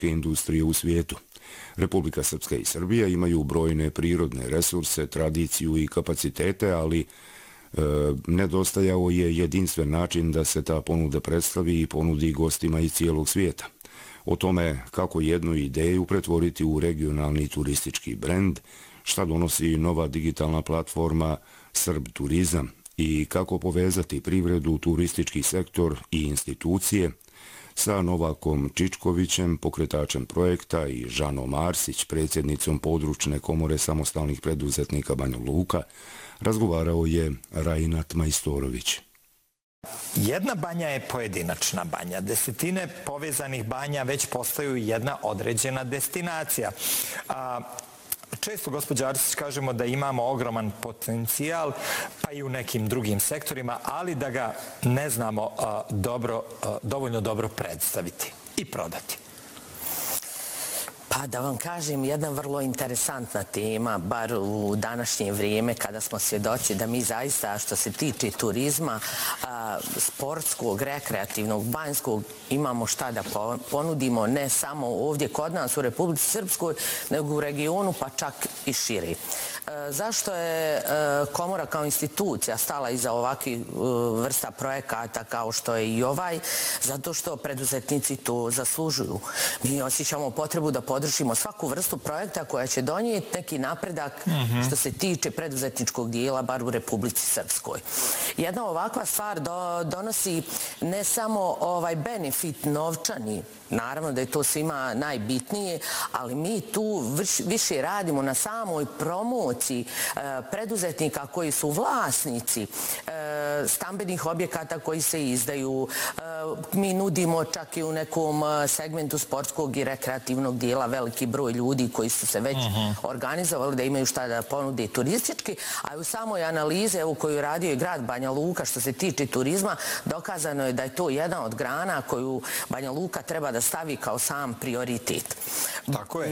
industrije u svijetu. Republika Srpska i Srbija imaju brojne prirodne resurse, tradiciju i kapacitete, ali nedostajao je jedinstven način da se ta ponuda predstavi i ponudi gostima iz cijelog svijeta. O tome kako jednu ideju pretvoriti u regionalni turistički brend, šta donosi nova digitalna platforma Srb Turizam i kako povezati privredu, turistički sektor i institucije, sa Novakom Čičkovićem, pokretačem projekta, i Žanom Arsić, predsjednicom područne komore samostalnih preduzetnika Banja Luka, razgovarao je Rajnat Majstorović. Jedna banja je pojedinačna banja. Desetine povezanih banja već postaju jedna određena destinacija. Često, gospođa Arsić, kažemo da imamo ogroman potencijal, pa i u nekim drugim sektorima, ali da ga ne znamo dovoljno dobro predstaviti i prodati. Pa da vam kažem, jedna vrlo interesantna tema, bar u današnje vrijeme kada smo svjedoci da mi zaista, što se tiče turizma, sportskog, rekreativnog, banjskog, imamo šta da ponudimo ne samo ovdje kod nas u Republici Srpskoj, nego u regionu, pa čak i šire. Zašto je komora kao institucija stala iza ovakvih vrsta projekata kao što je i ovaj? Zato što preduzetnici to zaslužuju. Mi osjećamo potrebu da podržimo svaku vrstu projekta koja će donijeti neki napredak što se tiče preduzetničkog dijela, bar u Republici Srpskoj. Jedna ovakva stvar donosi ne samo benefit novčani, naravno da je to svima najbitnije, ali mi tu više radimo na samoj promociji preduzetnika koji su vlasnici stambenih objekata koji se izdaju. Mi nudimo čak i u nekom segmentu sportskog i rekreativnog dijela veliki broj ljudi koji su se već organizovali da imaju šta da ponude turistički, a u samoj analizi koju je radio i grad Banja Luka što se tiče turizma, dokazano je da je to jedna od grana koju Banja Luka treba da stavi kao sam prioritet. Tako je.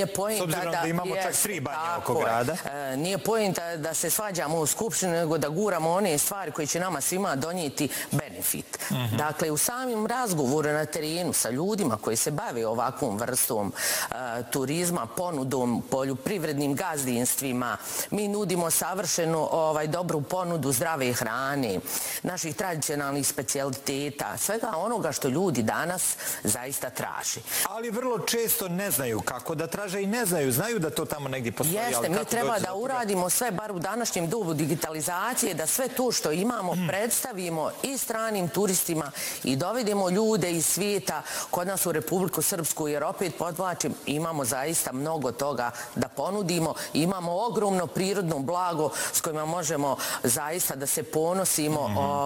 S obzirom da imamo čak 3 banje oko grada. Nije pojenta da se svađamo u Skupštini, nego da guramo one stvari koje će nama svima donijeti benefit. Dakle, u samim razgovoru na terenu sa ljudima koji se bave ovakvom vrstom turizma, ponudom, poljoprivrednim gazdinstvima, mi nudimo savršeno dobru ponudu zdrave hrane, naših tradicionalnih specijaliteta, svega onoga što ljudi danas zaista traži. Ali vrlo često ne znaju kako da traže i ne znaju da to tamo negdje postoji. Jeste, mi treba da uradimo sve, bar u današnjem dobu digitalizacije, da sve to što imamo predstavimo i stranim turistima i dovedemo ljude iz svijeta kod nas u Republiku Srpsku, jer opet podvlačim, imamo zaista mnogo toga da ponudimo, imamo ogromno prirodno blago s kojima možemo zaista da se ponosimo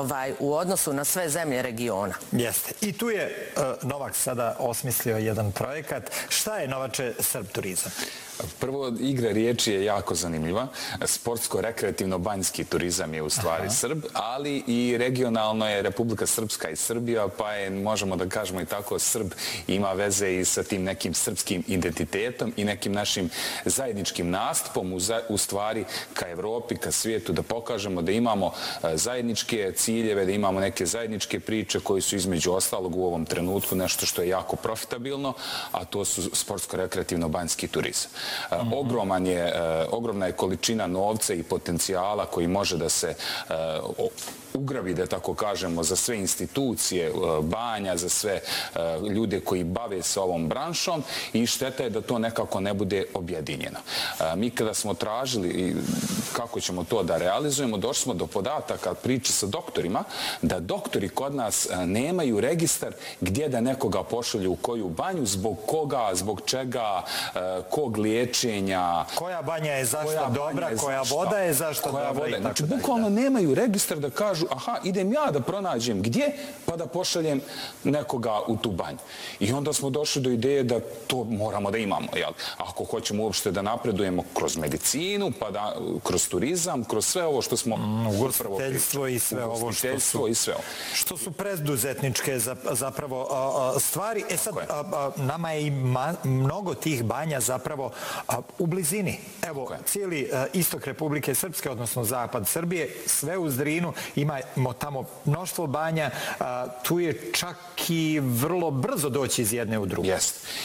u odnosu na sve zemlje regiona. Jeste. I tu je Novak sada osmislio jedan projekat. Šta je, Novače, Srb Turizam? Prvo, igra riječi je jako zanimljiva. Sportsko-rekreativno-banjski turizam je u stvari Srb, ali i regionalno je Republika Srpska i Srbija, pa je, možemo da kažemo i tako, Srb ima veze i sa tim nekim srpskim identitetom i nekim našim zajedničkim nastupom u stvari ka Evropi, ka svijetu, da pokažemo da imamo zajedničke ciljeve, da imamo neke zajedničke priče koji su između ostalog u ovom trenutku nešto što je jako profitabilno, a to su sportsko-rekreativno-banjski turizam. Ogromna je količina novca i potencijala koji može da se ugrabi, da tako kažemo, za sve institucije banja, za sve ljude koji bave se ovom branšom, i šteta je da to nekako ne bude objedinjeno. Mi kada smo tražili kako ćemo to da realizujemo, došli smo do podataka priče sa doktorima, da doktori kod nas nemaju registar gdje da nekoga pošalju u koju banju, zbog koga, zbog čega, kog liječenja. Koja banja je zašto dobra, koja voda je zašto dobra. Znači, bukvalno nemaju registar da kažu, aha, idem ja da pronađem gdje, pa da pošaljem nekoga u tu banju. I onda smo došli do ideje da to moramo da imamo. Ako hoćemo uopšte da napredujemo kroz medicinu, pa da kroz turizam, kroz sve ovo što smo ugostiteljstvo i sve ovo što su preduzetničke zapravo stvari. E sad, nama je i mnogo tih banja zapravo u blizini. Evo, cijeli istok Republike Srpske, odnosno zapad Srbije, sve uz Drinu, imamo tamo mnoštvo banja, tu je čak i vrlo brzo doći iz jedne u drugu. Jeste.